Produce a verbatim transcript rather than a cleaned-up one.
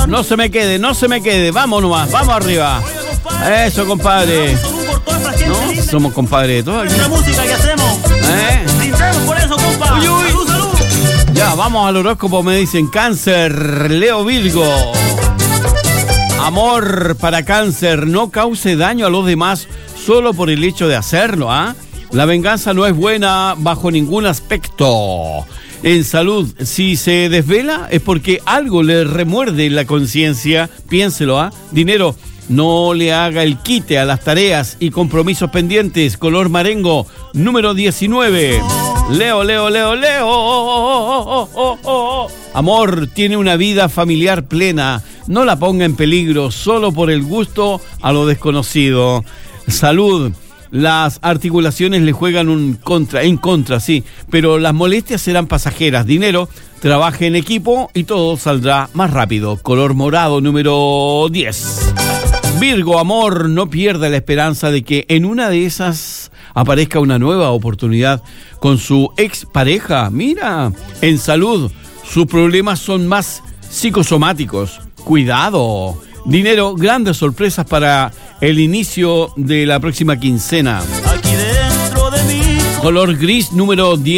amor. No se me quede, no se me quede. Vamos nomás, vamos arriba. Eso, compadre. ¿No? Somos compadres de todos aquí. La música que hacemos. ¿Eh? Brindemos por eso, compa. Uy, uy. Salud, salud. Ya, vamos al horóscopo, me dicen Cáncer, Leo Virgo. Amor para Cáncer, no cause daño a los demás solo por el hecho de hacerlo, ¿ah? ¿eh? La venganza no es buena bajo ningún aspecto. En salud, si se desvela es porque algo le remuerde la conciencia, piénselo, ¿ah? ¿eh? Dinero, no le haga el quite a las tareas y compromisos pendientes. Color marengo, número diecinueve. Leo, Leo, Leo, Leo. Oh, oh, oh. Amor, tiene una vida familiar plena. No la ponga en peligro solo por el gusto a lo desconocido. Salud, las articulaciones le juegan un contra, en contra, sí, pero las molestias serán pasajeras. Dinero, trabaje en equipo y todo saldrá más rápido. Color morado, número diez. Virgo, amor, no pierda la esperanza de que en una de esas aparezca una nueva oportunidad con su expareja. Mira, en salud, sus problemas son más psicosomáticos. Cuidado. Dinero, grandes sorpresas para el inicio de la próxima quincena. Aquí dentro de mí. Color gris, número diez.